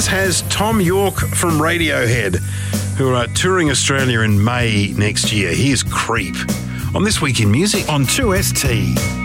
as has Tom York from Radiohead, who are touring Australia in May next year. Here's Creep on This Week in Music on 2ST.